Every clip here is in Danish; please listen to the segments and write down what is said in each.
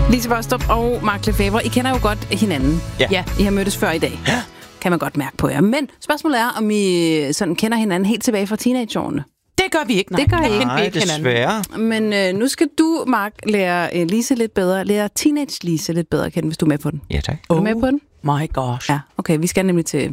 Lise Bostrup og Mark Lefebvre, I kender jo godt hinanden. Ja. I har mødtes før i dag. Ja. Kan man godt mærke på jer. Men spørgsmålet er, om I sådan kender hinanden helt tilbage fra teenageårene. Det gør vi ikke, nej. Det gør I ikke. Nej, desværre. Men nu skal du, Mark, lære Lise lidt bedre. Lære teenage-Lise lidt bedre at kende, hvis du er med på den. Ja, tak. Er du med på den? My gosh. Ja, okay. Vi skal nemlig til...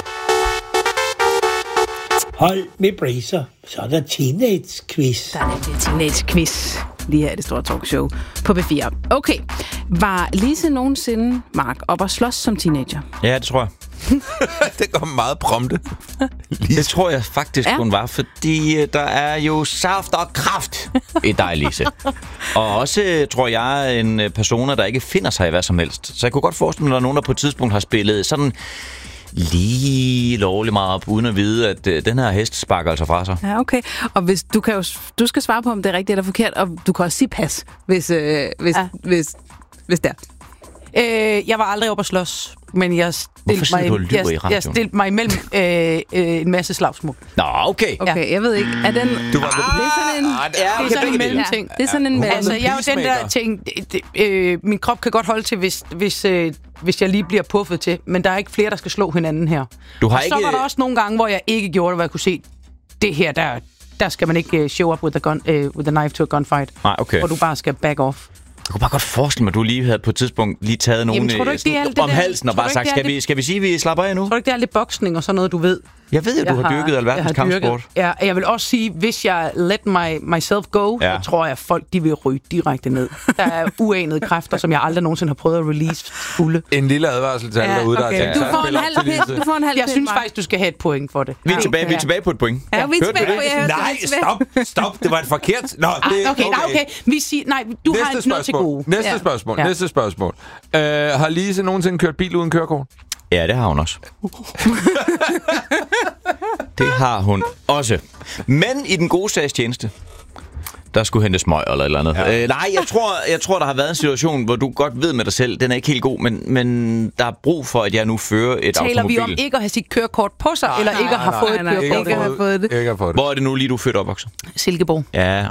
Hold med bracer, så er der teenage-quiz. Der er nemlig teenage-quiz. Lige her i det store talkshow på B4. Okay. Var Lise nogensinde, Mark, op og slås som teenager? Ja, det tror jeg. Det går meget prompte. Det tror jeg faktisk, hun var, fordi der er jo saft og kraft i dig, Lise. Og også, tror jeg, en person, der ikke finder sig i hvad som helst. Så jeg kunne godt forestille mig, at der er nogen, der på et tidspunkt har spillet sådan lige lovligt meget op, uden at vide, at den her hest sparker altså fra sig. Ja, okay. Og hvis du skal svare på, om det er rigtigt eller forkert, og du kan også sige pas, hvis det er. Jeg var aldrig oppe at slås, men jeg stillede mig imellem en masse slagsmål. Nå, okay. Okay, jeg ved ikke. Er den... Du var det er sådan en... Det er sådan en mellemting. Det er sådan en Altså, jeg er jo den der ting... min krop kan godt holde til, hvis jeg lige bliver puffet til, men der er ikke flere, der skal slå hinanden her. Du har og så var der også nogle gange, hvor jeg ikke gjorde det, hvor jeg kunne se, det her, der skal man ikke show up with a knife to a gunfight. Nej, okay. Hvor du bare skal back off. Jeg kunne bare godt forestille mig, at du lige havde på et tidspunkt lige taget nogen om halsen og bare sagt, skal vi sige, at vi slapper af nu? Tror du ikke, det er lidt boksning og sådan noget, du ved? Jeg ved, at du har dyrket alverdens kampsport. Ja, jeg vil også sige, hvis jeg let myself go, så tror jeg, at folk de vil ryge direkte ned. Der er uanede kræfter, som jeg aldrig nogensinde har prøvet at release fulde. En lille advarsel til alle derude, der er du får en halv Jeg synes faktisk, du skal have et point for det. Vi er tilbage på et point. Ja, vi er tilbage på et Nej, stop. Det var et forkert. Nå, okay. Vi siger, nej, du har noget til gode. Næste spørgsmål. Har Lise nogensinde kørt bil uden kørekort? Ja, det har hun også. Det har hun også. Men i den gode sags tjeneste, der skulle hente smøg eller et eller andet. Ja. Nej, jeg tror, der har været en situation, hvor du godt ved med dig selv, den er ikke helt god, men der er brug for, at jeg nu fører et automobil. Taler vi om ikke at have sit kørekort på sig, eller ikke at have fået et kørekort? Ikke har fået det. Ikke har fået det. Hvor er det nu lige, du er født og opvokset? Silkeborg. Ja,